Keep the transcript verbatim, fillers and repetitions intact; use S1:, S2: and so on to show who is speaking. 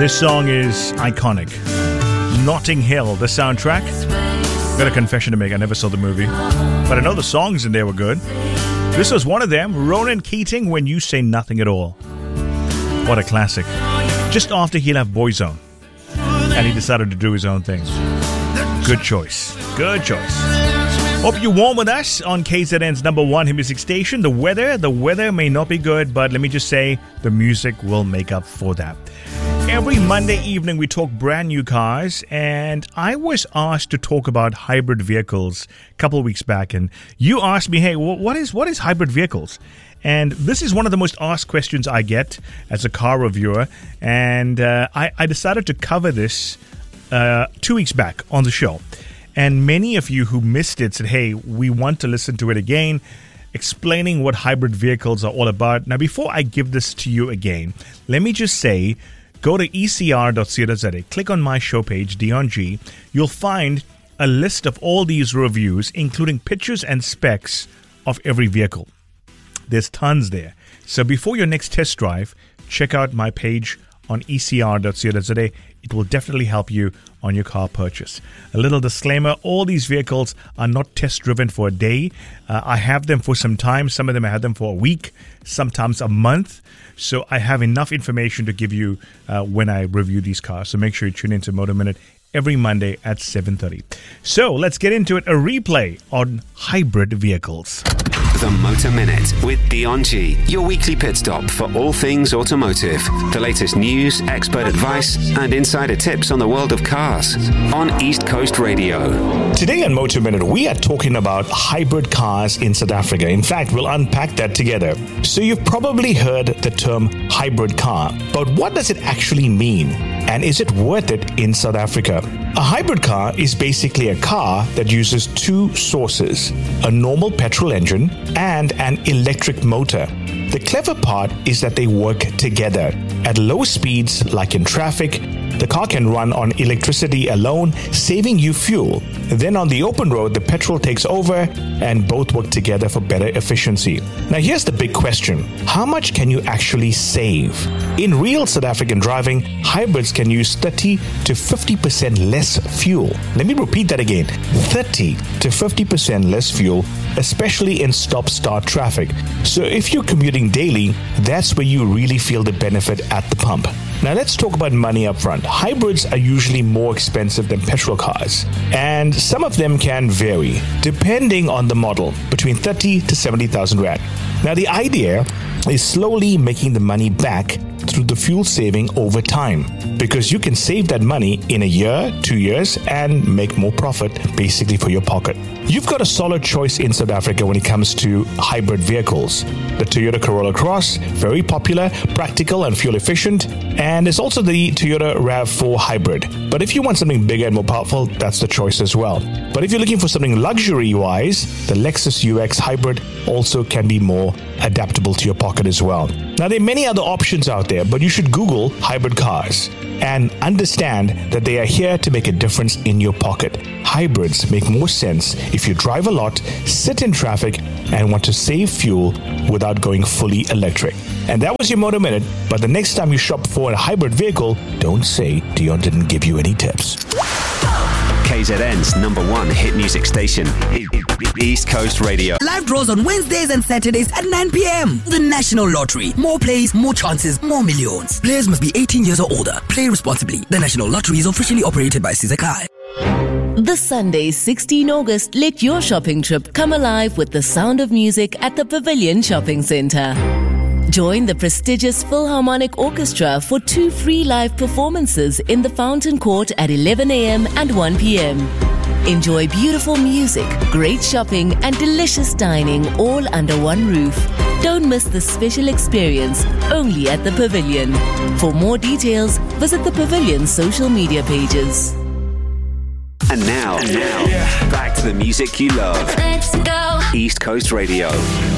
S1: This song is iconic. Notting Hill, the soundtrack. Got a confession to make. I never saw the movie, but I know the songs in there were good. This was one of them. Ronan Keating, When You Say Nothing at All. What a classic. Just after he left Boyzone, and he decided to do his own thing. Good choice. Good choice. Hope you're warm with us on K Z N's number one hit music station. The weather, the weather may not be good, but let me just say the music will make up for that. Every Monday evening we talk brand new cars, and I was asked to talk about hybrid vehicles a couple of weeks back, and you asked me, hey, what is what is hybrid vehicles? And this is one of the most asked questions I get as a car reviewer, and uh, I, I decided to cover this uh, two weeks back on the show. And many of you who missed it said, hey, we want to listen to it again, explaining what hybrid vehicles are all about. Now, before I give this to you again, let me just say, go to e c r dot co dot z a, click on my show page, Dion G. You'll find a list of all these reviews, including pictures and specs of every vehicle. There's tons there. So before your next test drive, check out my page on e c r dot co dot z a. It will definitely help you on your car purchase. A little disclaimer, all these vehicles are not test driven for a day. Uh, I have them for some time. Some of them I have them for a week, sometimes a month. So I have enough information to give you uh, when I review these cars. So make sure you tune into Motor Minute every Monday at seven thirty. So let's get into it. A replay on hybrid vehicles.
S2: The Motor Minute with Dion G, your weekly pit stop for all things automotive. The latest news, expert advice, and insider tips on the world of cars on East Coast Radio.
S1: Today on Motor Minute, we are talking about hybrid cars in South Africa. In fact, we'll unpack that together. So you've probably heard the term hybrid car, but what does it actually mean? And is it worth it in South Africa? A hybrid car is basically a car that uses two sources, a normal petrol engine and an electric motor. The clever part is that they work together. At low speeds, like in traffic, the car can run on electricity alone, saving you fuel. Then on the open road, the petrol takes over and both work together for better efficiency. Now here's the big question. How much can you actually save? In real South African driving, hybrids can use thirty to fifty percent less fuel. Let me repeat that again. thirty to fifty percent less fuel, especially in stop-start traffic. So if you're commuting daily, that's where you really feel the benefit at the pump. Now let's talk about money up front. Hybrids are usually more expensive than petrol cars, and some of them can vary depending on the model, between thirty to seventy thousand rand. Now the idea is slowly making the money back through the fuel saving over time, because you can save that money in a year, two years, and make more profit basically for your pocket. You've got a solid choice in South Africa when it comes to hybrid vehicles. The Toyota Corolla Cross, very popular, practical and fuel efficient, and there's also the Toyota RAV four Hybrid. But if you want something bigger and more powerful, that's the choice as well. But if you're looking for something luxury-wise, the Lexus U X Hybrid also can be more adaptable to your pocket as well. Now, there are many other options out there, but you should Google hybrid cars and understand that they are here to make a difference in your pocket. Hybrids make more sense if you drive a lot, sit in traffic, and want to save fuel without going fully electric. And that was your Motor Minute, but the next time you shop for a hybrid vehicle, don't say Dion didn't give you any tips.
S2: K Z N's number one hit music station, East Coast Radio.
S3: Live draws on Wednesdays and Saturdays at nine p.m. The National Lottery. More plays, more chances, more millions. Players must be eighteen years or older. Play responsibly. The National Lottery is officially operated by Sizakai.
S4: This Sunday, sixteenth of August, let your shopping trip come alive with the sound of music at the Pavilion Shopping Centre. Join the prestigious Philharmonic Orchestra for two free live performances in the Fountain Court at eleven a.m. and one p.m. Enjoy beautiful music, great shopping, and delicious dining all under one roof. Don't miss this special experience, only at the Pavilion. For more details, visit the Pavilion's social media pages.
S2: And now, and now, back to the music you love.
S5: Let's go.
S2: East Coast Radio.